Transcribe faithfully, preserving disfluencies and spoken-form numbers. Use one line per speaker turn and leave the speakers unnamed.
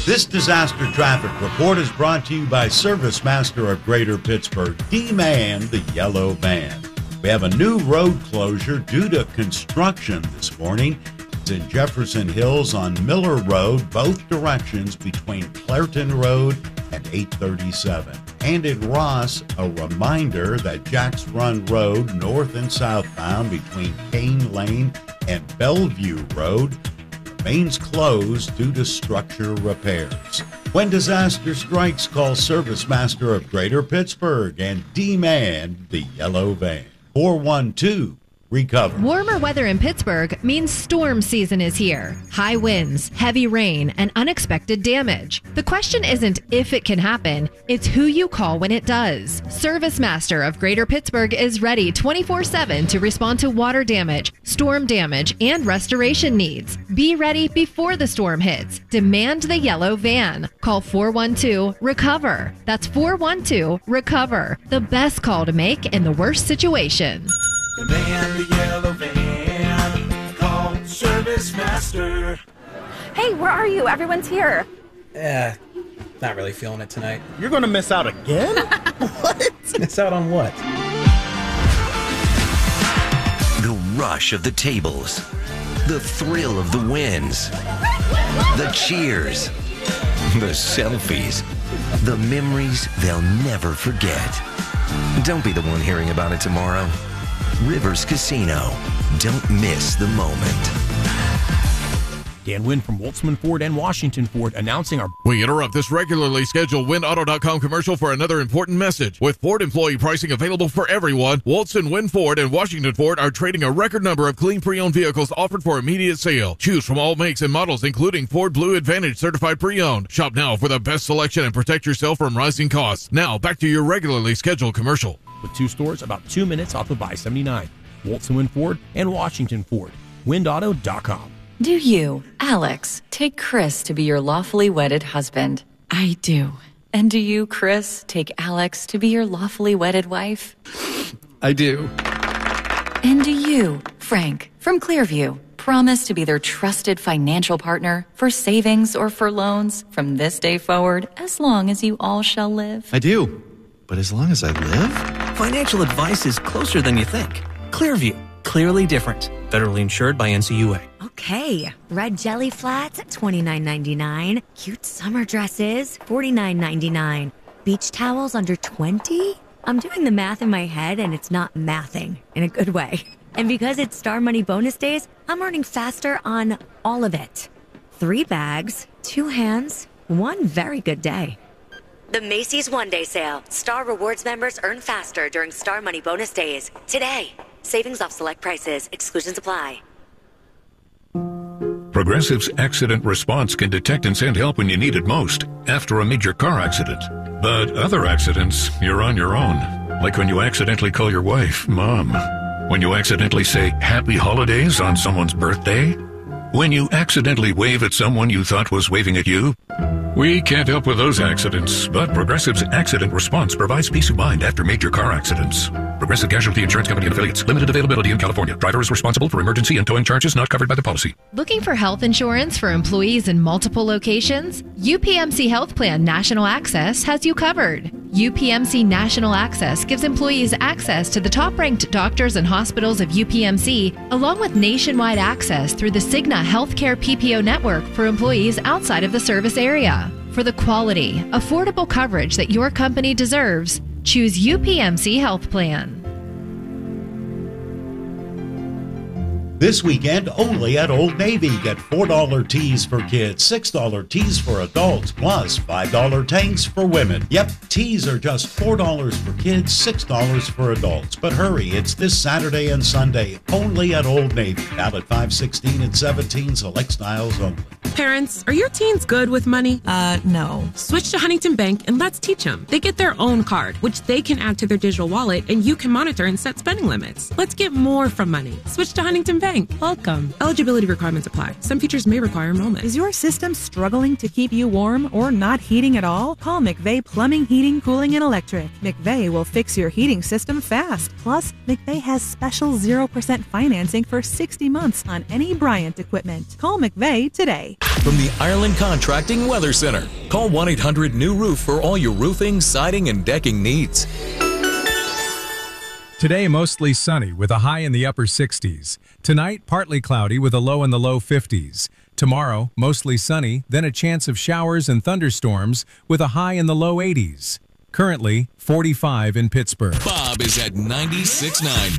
This disaster traffic report is brought to you by Service Master of Greater Pittsburgh, D-Man, the yellow van. We have a new road closure due to construction this morning. It's in Jefferson Hills on Miller Road, both directions between Clairton Road and eight thirty-seven. And in Ross, a reminder that Jack's Run Road, north and southbound between Kane Lane and Bellevue Road, remains closed due to structure repairs. When disaster strikes, call Service Master of Greater Pittsburgh and D-Man, the yellow van. four one two, recover.
Warmer weather in Pittsburgh means storm season is here. High winds, heavy rain, and unexpected damage. The question isn't if it can happen, it's who you call when it does. Service Master of Greater Pittsburgh is ready twenty-four seven to respond to water damage, storm damage, and restoration needs. Be ready before the storm hits. Demand the yellow van. Call four one two, recover. That's four one two, recover. The best call to make in the worst situation.
The van, the yellow van, call Service Master.
Hey, where are you? Everyone's here.
Eh, not really feeling it tonight.
You're gonna miss out again? What?
Miss out on what?
The rush of the tables, the thrill of the wins, the cheers, the selfies, the memories they'll never forget. Don't be the one hearing about it tomorrow. Rivers Casino. Don't miss the moment.
Dan Wynn from Woltzman Ford and Washington Ford announcing our...
We interrupt this regularly scheduled Wynn Auto dot com commercial for another important message. With Ford employee pricing available for everyone, Woltz and Wynn Ford and Washington Ford are trading a record number of clean pre-owned vehicles offered for immediate sale. Choose from all makes and models, including Ford Blue Advantage certified pre-owned. Shop now for the best selection and protect yourself from rising costs. Now, back to your regularly scheduled commercial.
With two stores about two minutes off of I seventy-nine. Woltz and Wynn Ford and Washington Ford. Wynn Auto dot com.
Do you, Alex, take Chris to be your lawfully wedded husband?
I do.
And do you, Chris, take Alex to be your lawfully wedded wife?
I do.
And do you, Frank, from Clearview, promise to be their trusted financial partner for savings or for loans from this day forward, as long as you all shall live?
I do. But as long as I live?
Financial advice is closer than you think. Clearview. Clearly different. Federally insured by N C U A.
Okay, red jelly flats, twenty-nine ninety-nine. Cute summer dresses, forty-nine ninety-nine. Beach towels under twenty? I'm doing the math in my head and it's not mathing in a good way. And because it's Star Money bonus days, I'm earning faster on all of it. Three bags, two hands, one very good day. The Macy's One Day Sale. Star Rewards members earn faster during Star Money bonus days. Today. Savings off select prices. Exclusions apply.
Progressive's accident response can detect and send help when you need it most, after a major car accident. But other accidents, you're on your own. Like when you accidentally call your wife, Mom. When you accidentally say Happy Holidays on someone's birthday. When you accidentally wave at someone you thought was waving at you. We can't help with those accidents, but Progressive's accident response provides peace of mind after major car accidents. Progressive Casualty Insurance Company and Affiliates. Limited availability in California. Driver is responsible for emergency and towing charges not covered by the policy.
Looking for health insurance for employees in multiple locations? U P M C Health Plan National Access has you covered. U P M C National Access gives employees access to the top-ranked doctors and hospitals of U P M C, along with nationwide access through the Cigna Healthcare P P O network for employees outside of the service area. For the quality, affordable coverage that your company deserves, choose U P M C Health Plan.
This weekend, only at Old Navy. Get four dollar tees for kids, six dollar tees for adults, plus five dollar tanks for women. Yep, tees are just four dollars for kids, six dollars for adults. But hurry, it's this Saturday and Sunday, only at Old Navy. Ballot five sixteen and seventeen, select styles only.
Parents, are your teens good with money?
Uh, no.
Switch to Huntington Bank and let's teach them. They get their own card, which they can add to their digital wallet, and you can monitor and set spending limits. Let's get more from money. Switch to Huntington Bank. Frank, welcome. Eligibility requirements apply. Some features may require enrollment.
Is your system struggling to keep you warm or not heating at all? Call McVeigh Plumbing, Heating, Cooling, and Electric. McVeigh will fix your heating system fast. Plus, McVeigh has special zero percent financing for sixty months on any Bryant equipment. Call McVeigh today.
From the Ireland Contracting Weather Center. Call one eight hundred new roof for all your roofing, siding, and decking needs.
Today, mostly sunny with a high in the upper sixties. Tonight, partly cloudy with a low in the low fifties. Tomorrow, mostly sunny, then a chance of showers and thunderstorms with a high in the low eighties. Currently, forty-five in Pittsburgh.
Bob is at ninety-six point nine.